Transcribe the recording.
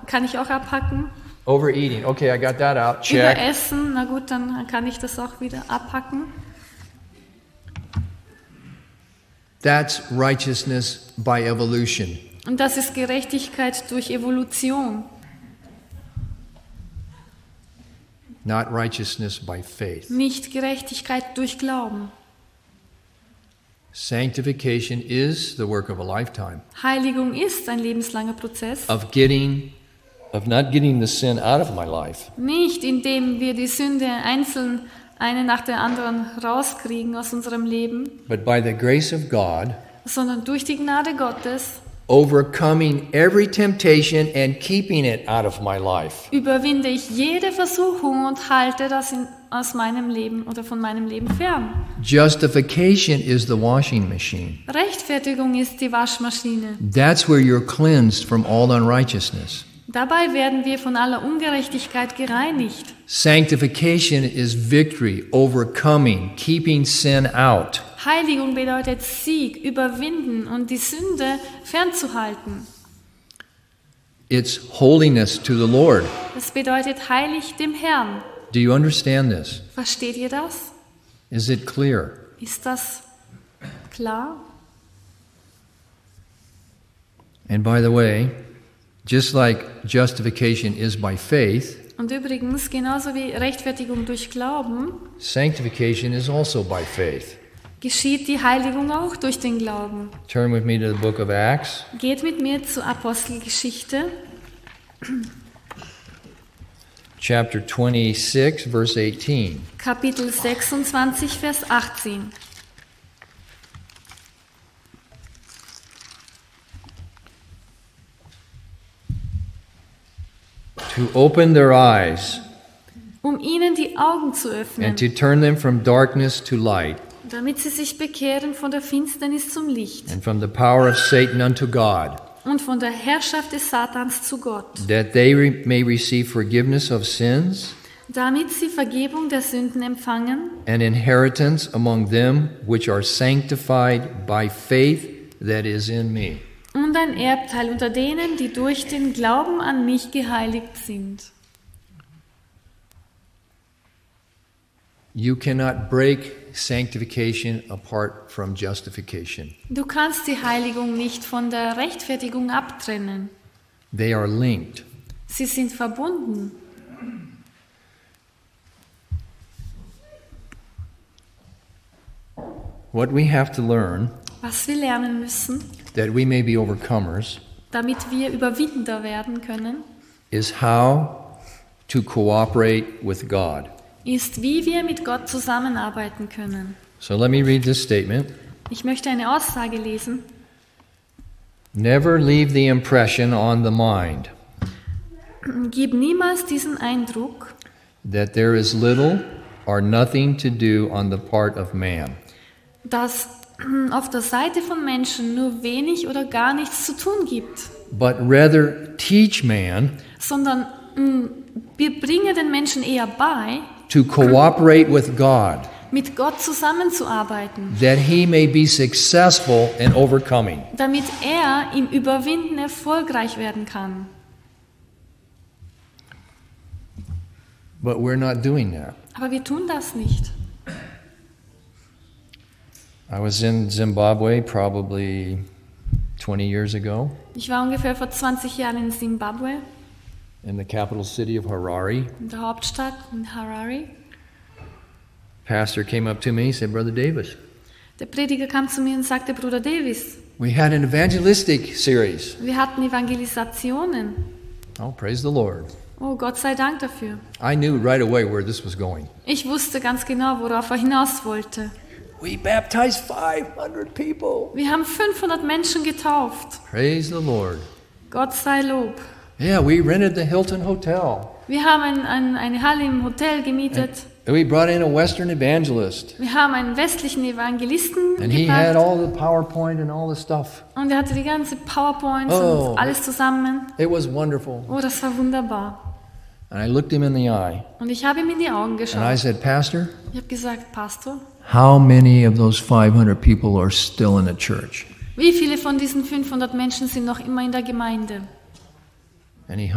kann ich auch abhacken. Overeating. Okay, I got that out. Check. Überessen, na gut, dann kann ich das auch wieder abhacken. That's righteousness by evolution. Und das ist Gerechtigkeit durch Evolution. Not righteousness by faith. Nicht Gerechtigkeit durch Glauben. Sanctification is the work of a lifetime. Heiligung ist ein lebenslanger Prozess. Of not getting the sin out of my life. Nicht, indem wir die Sünde einzeln eine nach der anderen rauskriegen aus unserem Leben, But by the grace of God, sondern durch die Gnade Gottes overcoming every temptation and keeping it out of my life. überwinde ich jede Versuchung und halte das aus meinem Leben oder von meinem Leben fern. Justification is the washing machine. Rechtfertigung ist die Waschmaschine. That's where you're cleansed from all unrighteousness. Dabei werden wir von aller Ungerechtigkeit gereinigt. Sanctification is victory, overcoming, keeping sin out. Heiligung bedeutet Sieg, überwinden und die Sünde fernzuhalten. It's holiness to the Lord. Das bedeutet heilig dem Herrn. Do you understand this? Versteht ihr das? Is it clear? Ist das klar? And by the way, just like justification is by faith, Und übrigens, genauso wie Rechtfertigung durch Glauben, sanctification is also by faith. geschieht die Heiligung auch durch den Glauben. Turn with me to the book of Acts, Geht mit mir zur Apostelgeschichte, chapter 26, verse 18. Kapitel 26, Vers 18. To open their eyes Um ihnen die Augen zu öffnen, and to turn them from darkness to light damit sie sich bekehren von der Finsternis zum Licht and from the power of Satan unto God, und von der Herrschaft des Satans zu Gott, that they may receive forgiveness of sins, damit sie Vergebung der Sünden empfangen an inheritance among them which are sanctified by faith that is in me. und ein Erbteil unter denen, die durch den Glauben an mich geheiligt sind. You cannot break sanctification apart from justification. Du kannst die Heiligung nicht von der Rechtfertigung abtrennen. They are linked. Sie sind verbunden. What we have to learn, Was wir lernen müssen, that we may be overcomers, damit wir Überwinder werden können, is how to cooperate with God. ist, wie wir mit Gott zusammenarbeiten können. So let me read this statement. Ich möchte eine Aussage lesen. Never leave the impression on the mind Gib niemals diesen Eindruck, that there is little or nothing to do on the part of man. dass auf der Seite von Menschen nur wenig oder gar nichts zu tun gibt, But rather teach man sondern wir bringen den Menschen eher bei, to cooperate with God, mit Gott zusammenzuarbeiten, that he may be successful in overcoming. damit er im Überwinden erfolgreich werden kann. But we're not doing that. Aber wir tun das nicht. I was in Zimbabwe probably 20 years ago, Ich war ungefähr vor 20 Jahren in Simbabwe, in the capital city of Harare. in der Hauptstadt, in Harare. Pastor came up to me, he said, Brother Davis, Der Prediger kam zu mir und sagte, Bruder Davis, we had an evangelistic series. wir hatten Evangelisationen. Oh, praise the Lord. Oh, Gott sei Dank dafür. I knew right away where this was going. Ich wusste ganz genau, worauf er hinaus wollte. We baptized 500 people. Wir haben 500 Menschen getauft. Praise the Lord. Gott sei Lob. Yeah, we rented the Hilton Hotel. Wir haben eine Halle im Hotel gemietet. And we brought in a Western evangelist. Wir haben einen westlichen Evangelisten And he had gebracht. all the PowerPoint and all the stuff. Und er hatte die ganze PowerPoints Oh. und alles zusammen. It was wonderful. Oh, das war wunderbar. And I looked him in the eye. Und ich habe ihm in die Augen And I geschaut. said, Pastor, Ich habe gesagt, Pastor, how many of those 500 people are still in the church? wie viele von diesen 500 Menschen sind noch immer in der Gemeinde? And he